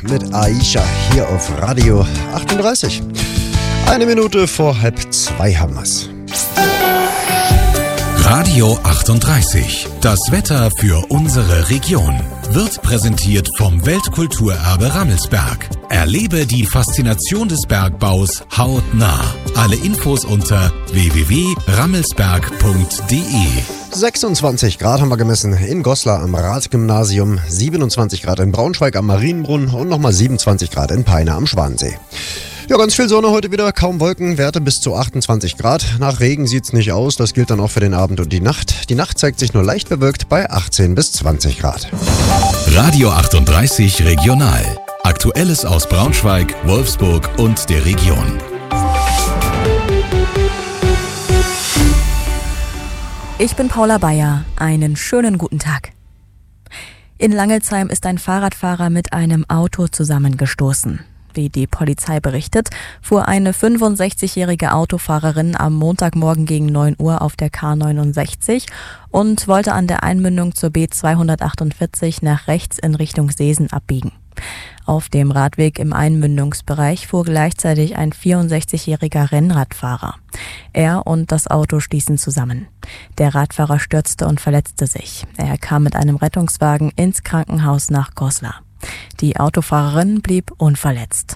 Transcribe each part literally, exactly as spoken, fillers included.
mit Aisha hier auf Radio achtunddreißig. Eine Minute vor halb zwei haben wir's. Radio achtunddreißig. Das Wetter für unsere Region wird präsentiert vom Weltkulturerbe Rammelsberg. Erlebe die Faszination des Bergbaus hautnah. Alle Infos unter w w w punkt rammelsberg punkt d e. sechsundzwanzig Grad haben wir gemessen in Goslar am Rathgymnasium, siebenundzwanzig Grad in Braunschweig am Marienbrunnen und nochmal siebenundzwanzig Grad in Peine am Schwansee. Ja, ganz viel Sonne heute wieder, kaum Wolken, Werte bis zu achtundzwanzig Grad. Nach Regen sieht's nicht aus, das gilt dann auch für den Abend und die Nacht. Die Nacht zeigt sich nur leicht bewölkt bei achtzehn bis zwanzig Grad. Radio achtunddreißig Regional. Aktuelles aus Braunschweig, Wolfsburg und der Region. Ich bin Paula Bayer. Einen schönen guten Tag. In Langelsheim ist ein Fahrradfahrer mit einem Auto zusammengestoßen. Wie die Polizei berichtet, fuhr eine fünfundsechzigjährige Autofahrerin am Montagmorgen gegen neun Uhr auf der K neunundsechzig und wollte an der Einmündung zur B zweihundertachtundvierzig nach rechts in Richtung Seesen abbiegen. Auf dem Radweg im Einmündungsbereich fuhr gleichzeitig ein vierundsechzigjähriger Rennradfahrer. Er und das Auto stießen zusammen. Der Radfahrer stürzte und verletzte sich. Er kam mit einem Rettungswagen ins Krankenhaus nach Goslar. Die Autofahrerin blieb unverletzt.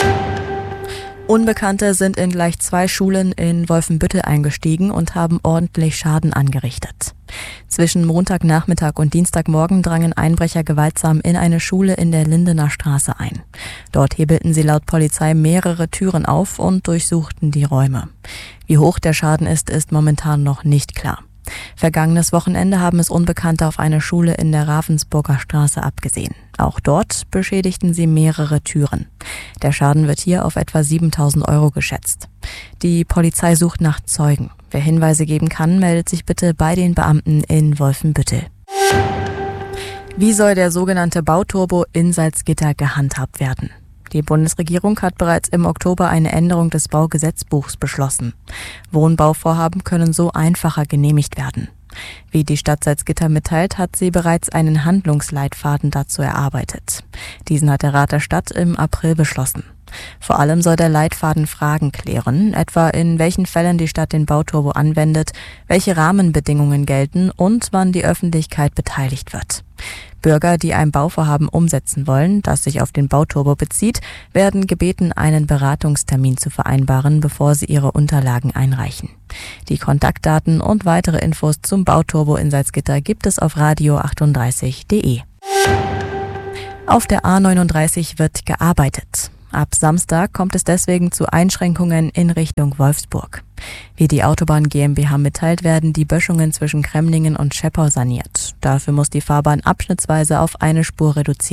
Unbekannte sind in gleich zwei Schulen in Wolfenbüttel eingestiegen und haben ordentlich Schaden angerichtet. Zwischen Montagnachmittag und Dienstagmorgen drangen Einbrecher gewaltsam in eine Schule in der Lindener Straße ein. Dort hebelten sie laut Polizei mehrere Türen auf und durchsuchten die Räume. Wie hoch der Schaden ist, ist momentan noch nicht klar. Vergangenes Wochenende haben es Unbekannte auf eine Schule in der Ravensburger Straße abgesehen. Auch dort beschädigten sie mehrere Türen. Der Schaden wird hier auf etwa siebentausend Euro geschätzt. Die Polizei sucht nach Zeugen. Wer Hinweise geben kann, meldet sich bitte bei den Beamten in Wolfenbüttel. Wie soll der sogenannte Bauturbo in Salzgitter gehandhabt werden? Die Bundesregierung hat bereits im Oktober eine Änderung des Baugesetzbuchs beschlossen. Wohnbauvorhaben können so einfacher genehmigt werden. Wie die Stadt Salzgitter mitteilt, hat sie bereits einen Handlungsleitfaden dazu erarbeitet. Diesen hat der Rat der Stadt im April beschlossen. Vor allem soll der Leitfaden Fragen klären, etwa in welchen Fällen die Stadt den Bauturbo anwendet, welche Rahmenbedingungen gelten und wann die Öffentlichkeit beteiligt wird. Bürger, die ein Bauvorhaben umsetzen wollen, das sich auf den Bauturbo bezieht, werden gebeten, einen Beratungstermin zu vereinbaren, bevor sie ihre Unterlagen einreichen. Die Kontaktdaten und weitere Infos zum Bauturbo in Salzgitter gibt es auf radio achtunddreißig punkt de. Auf der A neununddreißig wird gearbeitet. Ab Samstag kommt es deswegen zu Einschränkungen in Richtung Wolfsburg. Wie die Autobahn GmbH mitteilt, werden die Böschungen zwischen Kremlingen und Scheppau saniert. Dafür muss die Fahrbahn abschnittsweise auf eine Spur reduziert